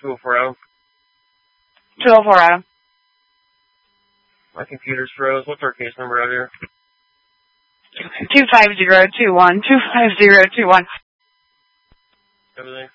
204 Adam. 204 Adam. My computer's froze. What's our case number out here? 25021. 25021. Everything.